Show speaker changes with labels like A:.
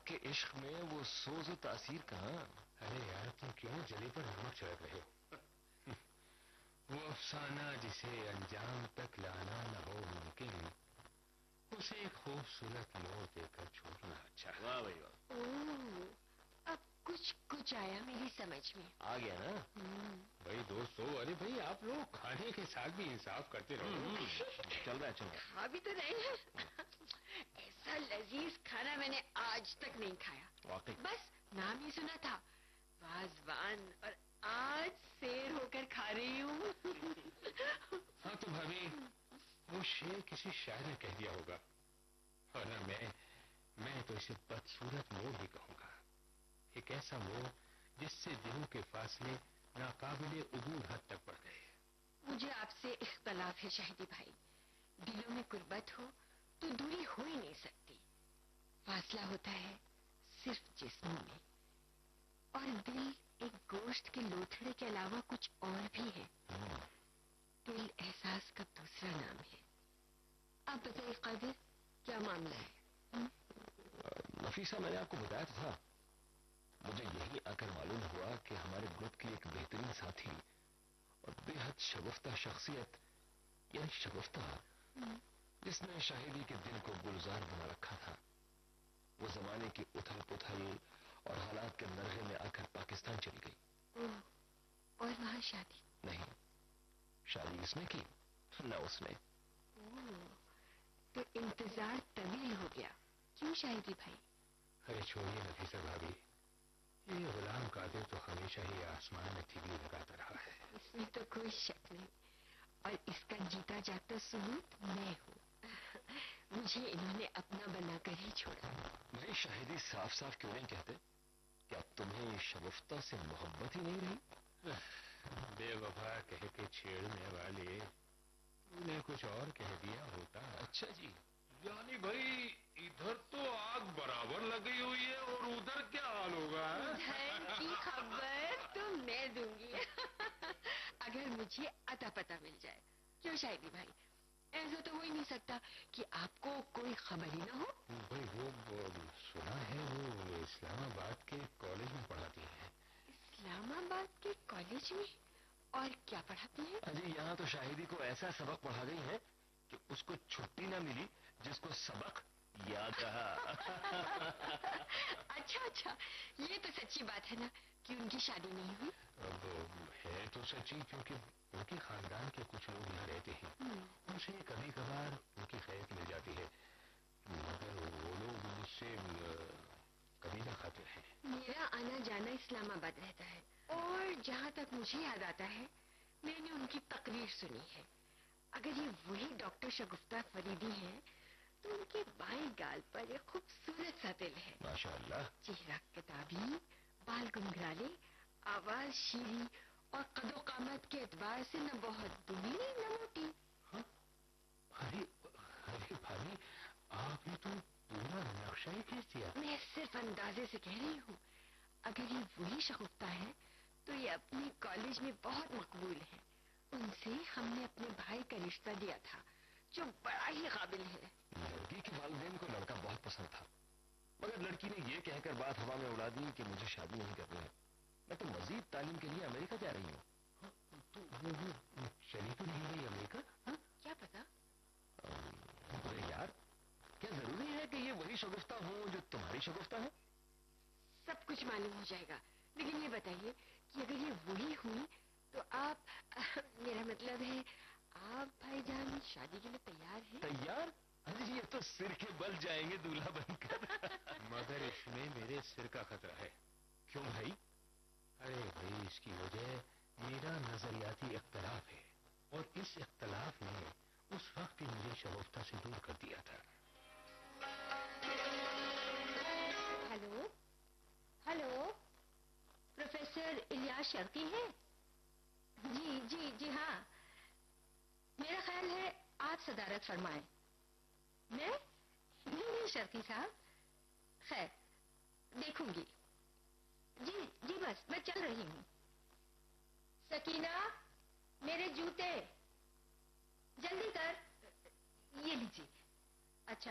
A: کے عشق میں وہ سوز و تاثیر کہاں؟
B: ارے یار تم کیوں جلی پر نمک چھڑک رہے ہو؟ وہ افسانہ جسے انجام تک لانا نہ ہو ممکن، اسے ایک خوبصورت موڑ دے کر چھوڑنا اچھا ہے۔
A: واہ بھائی واہ،
C: اب کچھ آیا میری سمجھ میں،
A: آ گیا نا؟
B: بھائی دوستو، ارے بھائی آپ لوگ کھانے کے ساتھ بھی انصاف کرتے رہو۔
A: چل رہا ہے، چل رہا ہے۔
C: کھا بھی تو رہے ہیں۔ ایسا لذیذ کھانا میں نے آج تک نہیں کھایا،
A: واقعی
C: بس نام ہی سنا تھا وازوان، اور آج سیر ہو کر کھا رہی ہوں۔
B: ہاں تو بھابھی، وہ شعر کسی شاعر نے کہہ دیا ہوگا، اور میں تو اسے بدصورت موڑ ہی کہوں گا۔ ایک ایسا موڑ جس سے دلوں کے فاصلے ناقابل عبور حد تک بڑھ گئے۔
C: مجھے آپ سے اختلاف ہے شاہدی بھائی، دلوں میں قربت ہو تو دوری ہو ہی نہیں سکتی، فاصلہ ہوتا ہے صرف جسموں میں، اور دل ایک گوشت کے لوتھڑے کے علاوہ کچھ اور بھی ہے۔ دل احساس کا دوسرا نام ہے۔ آپ بتائیے قادر، کیا معاملہ ہے؟
A: نفیسہ، میں نے آپ کو بتایا تھا، مجھے یہی آ کر معلوم ہوا کہ ہمارے گروپ کی ایک بہترین ساتھی اور بے حد شگفتہ شخصیت، یعنی شگفتہ جس نے شاہدی کے دل کو گلزار بنا رکھا تھا، وہ زمانے کی اتھل پتھل اور حالات کے نرغے میں آ کر پاکستان چلی گئی۔
C: اور وہاں شادی؟
A: نہیں، شادی اس نے کی نہ اس نے۔
C: تو انتظار طویل ہو گیا، کیوں شاہدی بھائی؟
B: ارے چھوڑیے نفیسہ بھابھی، یہ غلام قادر تو ہمیشہ ہی آسمان میں تیلی لگاتا رہا ہے۔
C: اس میں تو کوئی شک نہیں، اور اس کا جیتا جاتا ثبوت میں ہوں۔ مجھے انہوں نے اپنا بنا کر ہی چھوڑا۔
A: میری شاہدی صاف صاف کیوں نہیں کہتے؟ کیا تمہیں شگفتہ سے محبت ہی نہیں رہی؟
B: بے وفا کہہ کے چھیڑنے والے، انہیں کچھ اور کہہ دیا ہوتا۔
A: اچھا جی،
D: یعنی بھائی ادھر تو آگ برابر لگی ہوئی ہے اور ادھر کیا حال ہوگا؟
C: بہن کی خبر تو میں دوں گی اگر مجھے اتا پتا مل جائے۔ کیوں شاہدی بھائی؟ ایسا تو ہو ہی نہیں سکتا کہ آپ کو کوئی خبر ہی نہ ہو۔
B: بھائی وہ سنا ہے وہ اسلام آباد کے کالج میں پڑھاتی ہیں۔
C: اسلام آباد کے کالج میں؟ اور کیا پڑھاتی ہیں؟
A: جی یہاں تو شاہدی کو ایسا سبق پڑھا گئی ہے کہ اس کو چھٹی نہ ملی جس کو سبق یاد رہا۔
C: اچھا، یہ تو سچی بات ہے نا کہ ان کی شادی نہیں ہوئی؟
B: اب ہے تو سچی، کیونکہ ان کے خاندان کے کچھ لوگ یہاں رہتے ہیں، ان سے کبھی کبھار ان کی خیریت مل جاتی ہے، مگر وہ لوگ مجھ سے کبھی نہ کھاتے ہیں۔
C: میرا آنا جانا اسلام آباد رہتا ہے، اور جہاں تک مجھے یاد آتا ہے میں نے ان کی تقریر سنی ہے۔ اگر یہ وہی ڈاکٹر شگفتہ فریدی ہیں تو ان کے بائیں گال پر ایک خوبصورت سا دل ہے،
A: ماشاءاللہ۔
C: چہرہ کتابی، بال گنگرالے، آواز شیریں، اور قد و قامت کے اعتبار سے نہ بہت دبلی نہ موٹی۔
B: ارے بھابھی، آپ نے تو پورا نقشہ ہی کھینچ دیا۔
C: میں صرف اندازے سے کہہ رہی ہوں، اگر یہ وہی شگفتہ ہے تو یہ اپنے کالج میں بہت مقبول ہے۔ ان سے ہم نے اپنے بھائی کا رشتہ دیا تھا جو بڑا ہی قابل ہے۔
A: لڑکی کے والدین کو لڑکا بہت پسند تھا، مگر لڑکی نے یہ کہہ کر بات ہوا میں اڑا دی کہ مجھے شادی نہیں کرنی ہے، میں تو مزید تعلیم کے لیے امریکہ جا رہی ہوں۔
B: تو وہ چلی تو نہیں گئی امریکہ؟
C: کیا پتا؟
A: ارے یار، کیا ضروری ہے کہ یہ وہی شگفتہ ہوں جو تمہاری شگفتہ ہے؟
C: سب کچھ معلوم ہو جائے گا، لیکن یہ بتائیے کہ اگر یہ وہی ہوئی تو آپ میرا مطلب ہے آپ بھائی جان شادی کے لیے تیار ہیں؟
A: تیار؟ ارے یہ تو سر کے بل جائیں گے دولہا بن کر۔
B: مگر اس میں میرے سر کا خطرہ ہے۔
A: کیوں بھائی؟
B: ارے بھائی، اس کی وجہ میرا نظریاتی اختلاف ہے، اور اس اختلاف نے اس وقت ہی مجھے شگفتہ سے دور کر دیا تھا۔
C: ہلو، پروفیسر الیاس شرقی ہے؟ جی ہاں، میرا خیال ہے آپ صدارت فرمائیں۔ میں نہیں شرقی صاحب، خیر دیکھوں گی۔ جی بس میں چل رہی ہوں۔ سکینہ، میرے جوتے جلدی کر۔ یہ لیجیے۔